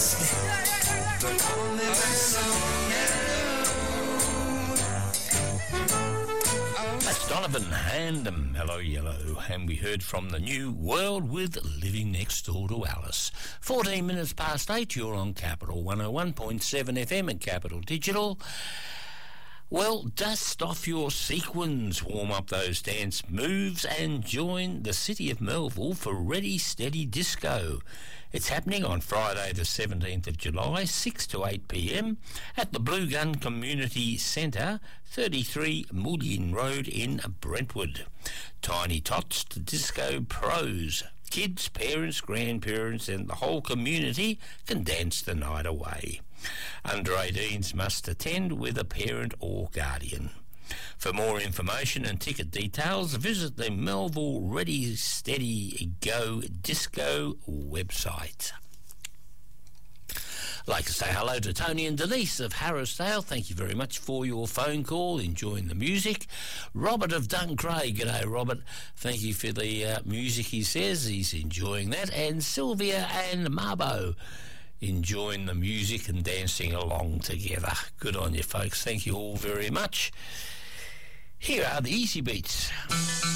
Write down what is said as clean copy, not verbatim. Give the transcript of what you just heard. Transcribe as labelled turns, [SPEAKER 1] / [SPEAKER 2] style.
[SPEAKER 1] That's Donovan and Mellow Yellow, and we heard from the new World with Living Next Door to Alice. 14 minutes past 8, you're on Capital 101.7 FM and Capital Digital. Well, dust off your sequins, warm up those dance moves and join the City of Melville for Ready Steady Disco. It's happening on Friday the 17th of July, 6 to 8 p.m. at the Blue Gun Community Centre, 33 Mullion Road in Brentwood. Tiny Tots to Disco Pros. Kids, parents, grandparents and the whole community can dance the night away. Under 18s must attend with a parent or guardian. For more information and ticket details, visit the Melville Ready Steady Go Disco website. I'd like to say hello to Tony and Denise of Harrisdale. Thank you very much for your phone call, enjoying the music. Robert of Duncraig, g'day Robert. Thank you for the music, he says. He's enjoying that. And Sylvia and Marbo, enjoying the music and dancing along together. Good on you folks. Thank you all very much. Here are the Easy Beats.